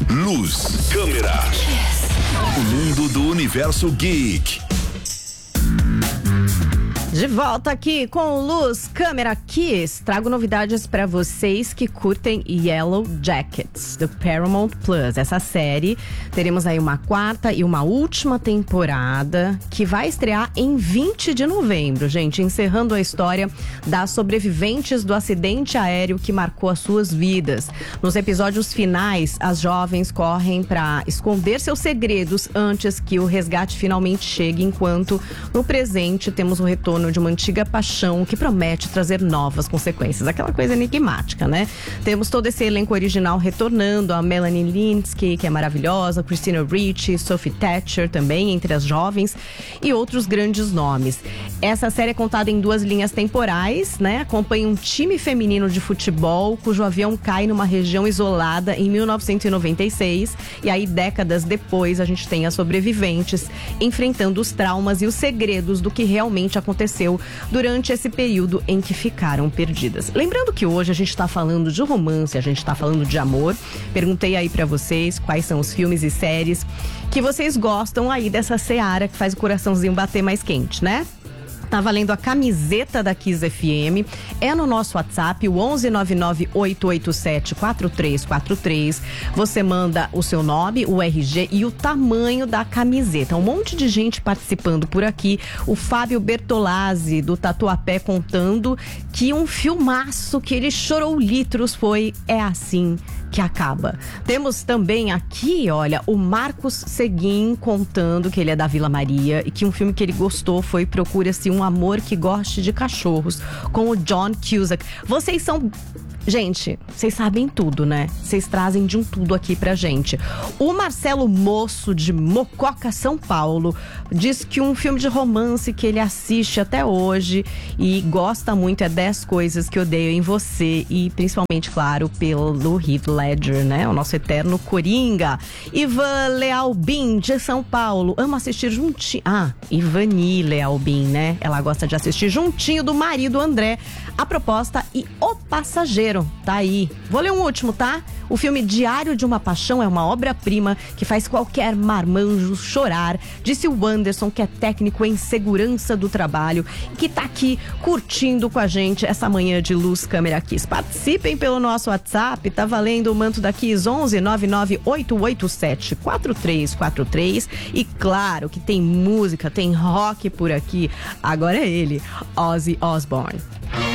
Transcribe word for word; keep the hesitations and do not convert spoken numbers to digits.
Luz, câmera. O mundo do universo geek. De volta aqui com Luz, Câmera, Kiss. Trago novidades para vocês que curtem Yellow Jackets, do Paramount Plus. Essa série, teremos aí uma quarta e uma última temporada que vai estrear em vinte de novembro, gente, encerrando a história das sobreviventes do acidente aéreo que marcou as suas vidas. Nos episódios finais, as jovens correm para esconder seus segredos antes que o resgate finalmente chegue, enquanto no presente temos o retorno de uma antiga paixão que promete trazer novas consequências. Aquela coisa enigmática, né? Temos todo esse elenco original retornando, a Melanie Lynskey, que é maravilhosa, Christina Ricci, Sophie Thatcher também, entre as jovens, e outros grandes nomes. Essa série é contada em duas linhas temporais, né? Acompanha um time feminino de futebol cujo avião cai numa região isolada em mil novecentos e noventa e seis, e aí décadas depois a gente tem as sobreviventes enfrentando os traumas e os segredos do que realmente aconteceu durante esse período em que ficaram perdidas. Lembrando que hoje a gente está falando de romance, a gente está falando de amor. Perguntei aí pra vocês quais são os filmes e séries que vocês gostam aí dessa seara que faz o coraçãozinho bater mais quente, né? Tá valendo a camiseta da Kiss F M. É no nosso WhatsApp, o onze nove nove oito oito sete quatro três quatro três. Você manda o seu nome, o R G e o tamanho da camiseta. Um monte de gente participando por aqui. O Fábio Bertolazzi, do Tatuapé, contando que um filmaço que ele chorou litros foi É Assim que Acaba. Temos também aqui, olha, o Marcos Seguin contando que ele é da Vila Maria e que um filme que ele gostou foi Procura-se um Amor que Goste de Cachorros, com o John Cusack. Vocês são... Gente, vocês sabem tudo, né? Vocês trazem de um tudo aqui pra gente. O Marcelo Moço, de Mococa, São Paulo, diz que um filme de romance que ele assiste até hoje e gosta muito é dez Coisas que Odeio em Você, e principalmente, claro, pelo Heath Ledger, né? O nosso eterno Coringa. Ivan Lealbin, de São Paulo, ama assistir juntinho... Ah, Ivani Lealbin, né? Ela gosta de assistir juntinho do marido André A Proposta e O Passageiro. Tá aí. Vou ler um último, tá? O filme Diário de uma Paixão é uma obra-prima que faz qualquer marmanjo chorar, disse o Anderson, que é técnico em segurança do trabalho e que tá aqui curtindo com a gente essa manhã de Luz, Câmera, Kiss. Participem pelo nosso WhatsApp, tá valendo o manto da Kiss, onze nove nove oito oito sete quatro três quatro três. E claro que tem música, tem rock por aqui. Agora é ele, Ozzy Osbourne.